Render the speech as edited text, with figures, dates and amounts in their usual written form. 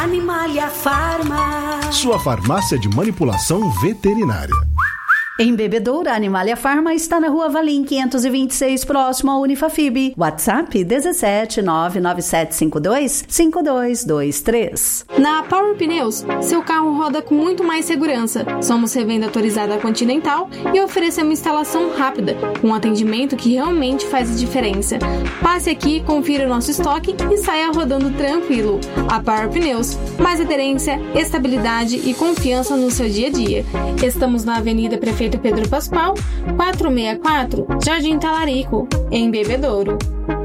Animalia Farma. Sua farmácia de manipulação veterinária. Em Bebedouro, a Animalia Farma está na Rua Valim 526, próximo ao Unifafib. WhatsApp 17 99752 5223. Na Power Pneus, seu carro roda com muito mais segurança. Somos revenda autorizada Continental e oferecemos instalação rápida, com um atendimento que realmente faz a diferença. Passe aqui, confira o nosso estoque e saia rodando tranquilo. A Power Pneus, mais aderência, estabilidade e confiança no seu dia a dia. Estamos na Avenida Prefeito Pedro Pascoal, 464, Jardim Talarico, em Bebedouro.